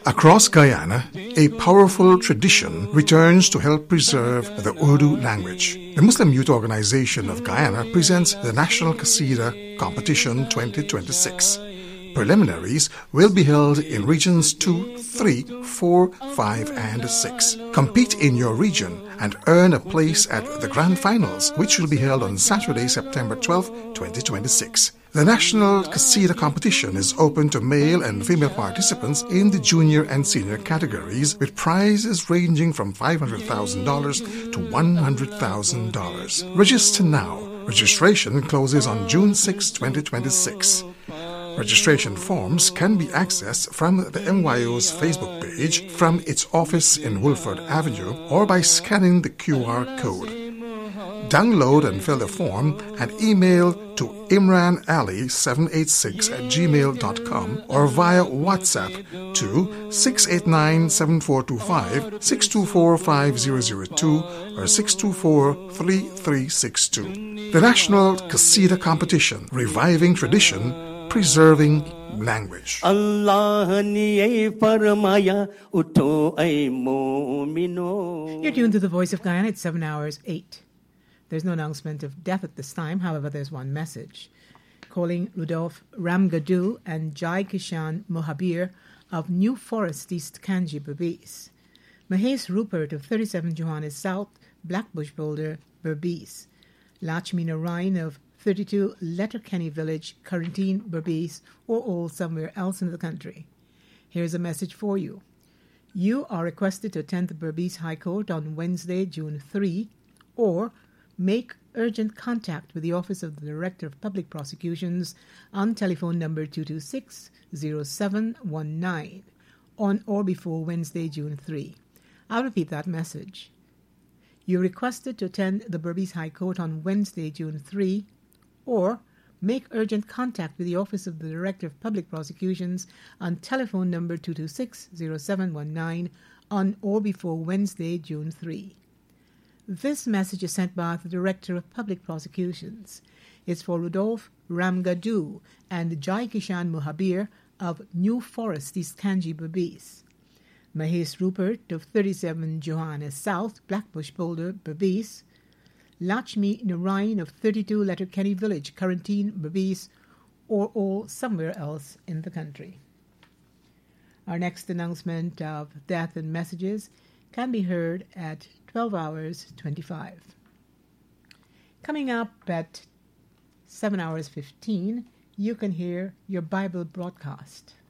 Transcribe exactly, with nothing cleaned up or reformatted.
Across Guyana, a powerful tradition returns to help preserve the Urdu language. The Muslim Youth Organization of Guyana presents the National Qasida Competition twenty twenty-six. Preliminaries will be held in regions two, three, four, five, and six. Compete in your region and earn a place at the Grand Finals, which will be held on Saturday, September twelfth, twenty twenty-six. The National Qasida Competition is open to male and female participants in the junior and senior categories, with prizes ranging from five hundred thousand dollars to one hundred thousand dollars. Register now. Registration closes on June sixth, twenty twenty-six. Registration forms can be accessed from the M Y O's Facebook page, from its office in Woolford Avenue, or by scanning the Q R code. Download and fill the form and email to imran ali seven eight six at gmail dot com or via WhatsApp to six eight nine, seven four two five, six two four, five zero zero two or six two four, three three six two. The National Qasida Competition, reviving tradition, preserving language. You're tuned to the Voice of Guyana. It's seven hours eight. There's no announcement of death at this time. However, there's one message. Calling Rudolph Ramgadu and Jai Kishan Mohabir of New Forest, East Kanji, Berbice. Mahesh Rupert of thirty-seven Johannes South, Blackbush Boulder, Berbice. Lachmi Narayan of thirty-two Letterkenny Village, Currentine, Berbice, or all somewhere else in the country. Here's a message for you. You are requested to attend the Berbice High Court on Wednesday, June third, or make urgent contact with the Office of the Director of Public Prosecutions on telephone number two two six, zero seven one nine on or before Wednesday, June third. I'll repeat that message. You're requested to attend the Berbice High Court on Wednesday, June third, or make urgent contact with the Office of the Director of Public Prosecutions on telephone number two two six, zero seven one nine on or before Wednesday, June third. This message is sent by the Director of Public Prosecutions. It's for Rudolph Ramgadu and Jai Kishan Mohabir of New Forest, East Kanji, Berbice. Mahesh Rupert of thirty-seven Johannes South, Blackbush Boulder, Berbice. Lachmi Narayan of thirty-two Letterkenny Village, Currentine, Berbice, or all somewhere else in the country. Our next announcement of death and messages can be heard at twelve hours twenty-five. Coming up at seven hours fifteen, you can hear your Bible broadcast.